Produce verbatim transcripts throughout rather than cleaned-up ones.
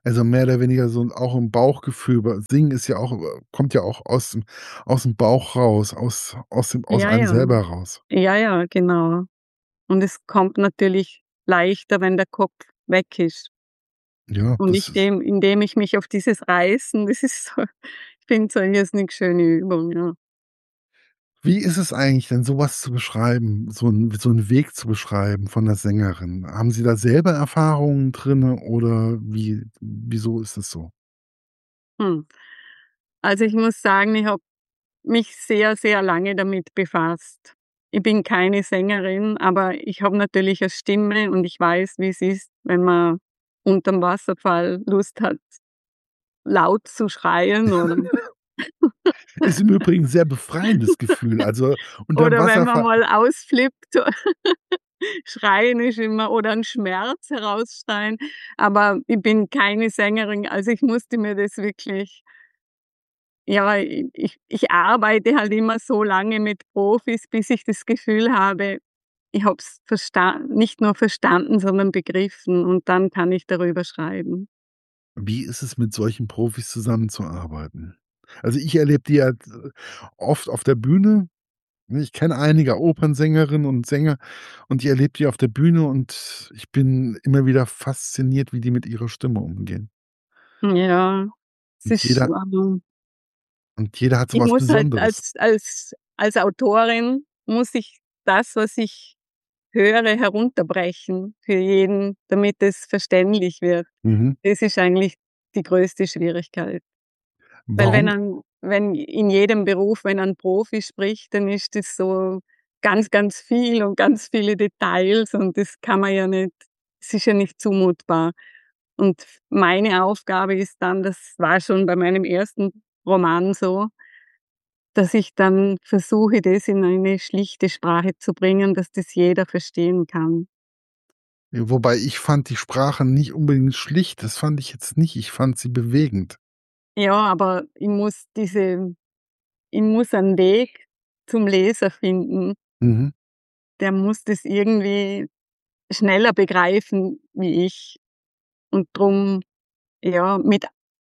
Also, mehr oder weniger so 'n auch 'n Bauchgefühl, weil Singen ist ja auch äh, kommt ja auch aus'm aus'm Bauch raus, aus aus dem aus Ja, einem ja. selber raus. Ja, ja, genau. Und es kommt natürlich leichter, wenn der Kopf weg ist. Ja, Und das ich ist dem indem ich mich auf dieses Reißen das ist so ich finde so 'ne irrsinnig schöne Übung, ja. Wie ist es eigentlich denn, so was zu beschreiben, so 'n so 'n Weg zu beschreiben von 'ner Sängerin? Haben Sie da selber Erfahrungen drinne oder wie wieso ist es so? Hm. Also, ich muss sagen, ich habe mich sehr, sehr lange damit befasst. Ich bin keine Sängerin, aber ich habe natürlich 'ne Stimme und ich weiß, wie's ist, wenn man unterm Wasserfall Lust hat, laut zu schreien oder Ist im Übrigen sehr befreiendes Gefühl, also, unterm oder wenn man Wasserfall mal ausflippt. Schreien ist immer oder 'n Schmerz herausschreien, aber ich bin keine Sängerin, also, ich musste mir das wirklich ja, i ich ich arbeite halt immer so lange mit Profis, bis ich das Gefühl habe, ich habe es versta nicht nur verstanden, sondern begriffen und dann kann ich darüber schreiben. Wie ist es, mit solchen Profis zusammenzuarbeiten? Also, ich erlebe die ja d oft auf der Bühne, ne? Ich kenne einige Opernsängerinnen und Sänger und ich erlebe die auf der Bühne und ich bin immer wieder fasziniert, wie die mit ihrer Stimme umgehen. Ja, es Und ist jeder ähm und jeder hat so Ich was muss halt Besonderes. als als als Autorin muss ich das, was ich höre, herunterbrechen für jeden, damit es verständlich wird. Mhm. Das ist eigentlich die größte Schwierigkeit. Weil wenn Warum ein wenn in jedem Beruf wenn ein Profi spricht, dann ist das so ganz, ganz viel und ganz viele Details und das kann man ja nicht es ist ja nicht zumutbar. Und meine Aufgabe ist dann das war schon bei meinem ersten Roman so dass ich dann versuche, das in eine schlichte Sprache zu bringen, dass das jeder verstehen kann. Ja, wobei ich fand die Sprache nicht unbedingt schlicht, das fand ich jetzt nicht. Ich fand sie bewegend. Ja, aber ich muss diese ich muss einen Weg zum Leser finden. Mhm. Der muss das irgendwie schneller begreifen wie ich. Und drum, ja, mit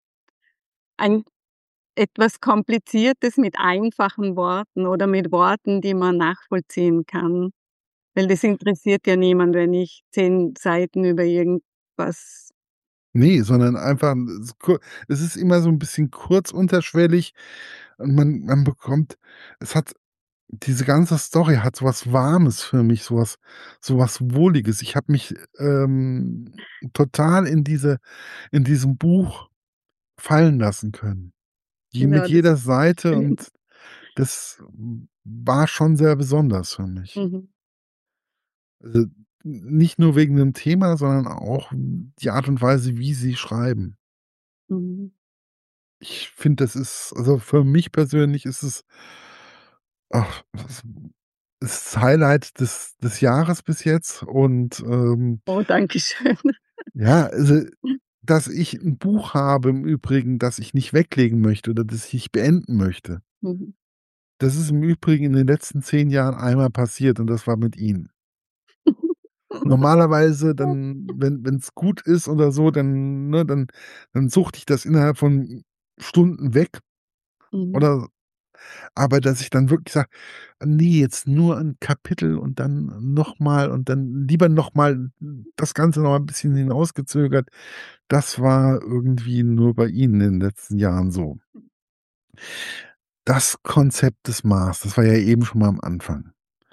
ein etwas Kompliziertes mit einfachen Worten oder mit Worten, die man nachvollziehen kann. Weil das interessiert ja niemand, wenn ich zehn Seiten über irgendwas Ne, sondern einfach s ku es ist immer so 'n bisschen kurz unterschwellig und man man bekommt es hat diese ganze Story hat so was Warmes für mich, so was so was Wohliges. Ich habe mich, ähm, total in diese in diesem Buch fallen lassen können. Je mit Ja, das jeder ist Seite schön. und das w war schon sehr besonders für mich. Mhm. Also, n nicht nur wegen dem Thema, sondern auch die Art und Weise, wie Sie schreiben. Mhm. Ich finde, das ist also, für mich persönlich ist es ach, das ist das Highlight des des Jahres bis jetzt und, ähm Oh, danke schön. ja, also, dass ich 'n Buch habe im Übrigen, das ich nicht weglegen möchte oder das ich beenden möchte. Mhm. Das ist im Übrigen in den letzten zehn Jahren einmal passiert und das war mit Ihnen. Normalerweise dann, wenn wenn's gut ist oder so, dann ne, dann dann suchte ich das innerhalb von Stunden weg Mhm. oder aber dass ich dann wirklich sage: „Ne, jetzt nur 'n Kapitel und dann noch mal und dann lieber noch mal das Ganze noch mal 'n bisschen hinausgezögert.“ Das war irgendwie nur bei Ihnen in den letzten Jahren so. Das Konzept des Mars, das war ja eben schon mal am Anfang.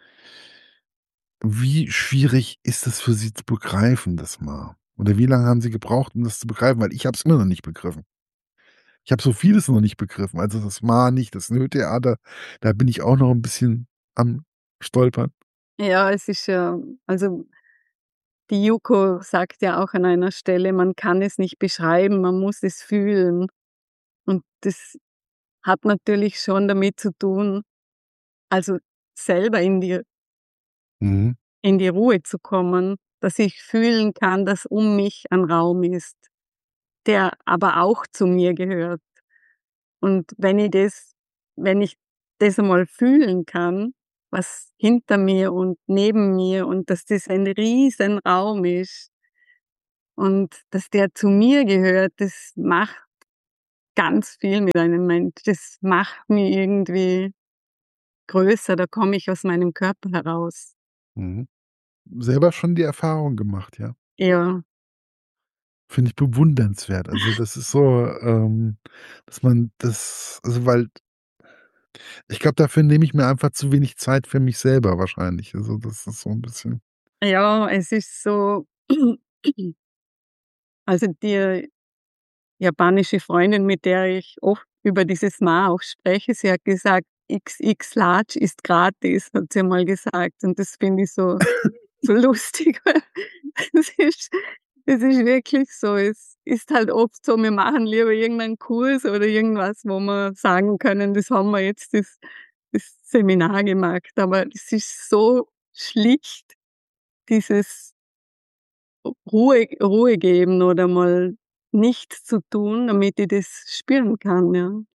Wie schwierig ist es für Sie zu begreifen, das Ma? Oder wie lange haben Sie gebraucht, um das zu begreifen? Weil ich habe es immer noch nicht begriffen. Ich habe so vieles noch nicht begriffen. Also, das Ma nicht, das Nö-Theater, da bin ich auch noch 'n bisschen am Stolpern. Ja, es ist ja also die Yuko sagt ja auch an einer Stelle: „Man kann es nicht beschreiben, man muss es fühlen.“ Und das hat natürlich schon damit zu tun also, selber in die Mhm. in die Ruhe zu kommen, dass ich fühlen kann, dass um mich ein Raum ist, der aber auch zu mir gehört. Und wenn ich das wenn ich das einmal fühlen kann, was hinter mir und neben mir und dass das ein Riesenraum ist Und dass der zu mir gehört, das macht ganz viel mit einem Mensch. Das macht mich irgendwie größer, da komme ich aus meinem Körper heraus. Mhm. Selber schon die Erfahrung gemacht, ja? Ja. Finde ich bewundernswert. Also, das ist so, ähm, dass man das also, weil ich glaube, dafür nehme ich mir einfach zu wenig Zeit für mich selber wahrscheinlich. Also, das ist so 'n bisschen Ja, es ist so also, die japanische Freundin, mit der ich oft über dieses Ma auch spreche, sie hat gesagt: „X X Large ist gratis“, hat sie einmal gesagt. Und das finde ich so so lustig. Das ist das ist wirklich so. Es ist halt oft so, wir machen lieber irgendeinen Kurs oder irgendwas, wo wir sagen können: „Das haben wir jetzt das das Seminar gemacht.“ Aber es ist so schlicht, dieses Ruhe Ruhe geben oder mal nichts zu tun, damit ich das spüren kann, ja.